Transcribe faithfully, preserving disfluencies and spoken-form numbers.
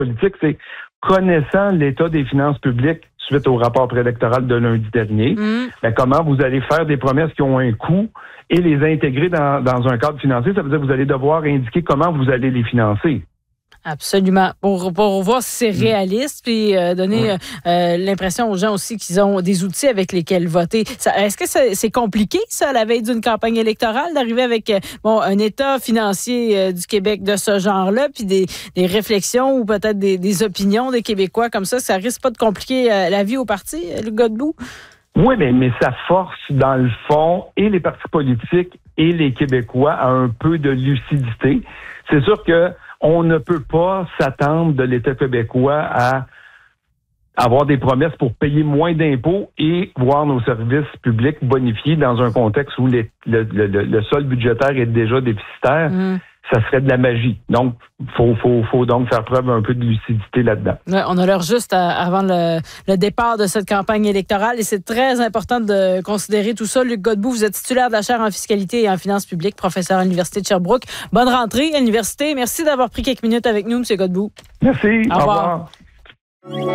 politique, c'est connaissant l'état des finances publiques suite au rapport préélectoral de lundi dernier, mmh. ben, comment vous allez faire des promesses qui ont un coût et les intégrer dans, dans un cadre financier, ça veut dire que vous allez devoir indiquer comment vous allez les financer. Absolument. Pour, pour voir si c'est réaliste, puis euh, donner oui. euh, l'impression aux gens aussi qu'ils ont des outils avec lesquels voter. Ça, est-ce que ça, c'est compliqué, ça, à la veille d'une campagne électorale, d'arriver avec euh, bon un état financier euh, du Québec de ce genre-là, puis des, des réflexions ou peut-être des, des opinions des Québécois comme ça, ça risque pas de compliquer euh, la vie au parti, le Godbout? Oui, mais, mais ça force, dans le fond, et les partis politiques et les Québécois à un peu de lucidité. C'est sûr que on ne peut pas s'attendre de l'État québécois à avoir des promesses pour payer moins d'impôts et voir nos services publics bonifiés dans un contexte où les, le, le, le solde budgétaire est déjà déficitaire. Mmh. Ça serait de la magie. Donc, il faut, faut, faut donc faire preuve un peu de lucidité là-dedans. Ouais, on a l'heure juste à, avant le, le départ de cette campagne électorale et c'est très important de considérer tout ça. Luc Godbout, vous êtes titulaire de la chaire en fiscalité et en finances publiques, professeur à l'Université de Sherbrooke. Bonne rentrée à l'université. Merci d'avoir pris quelques minutes avec nous, M. Godbout. Merci. Au revoir. Au revoir.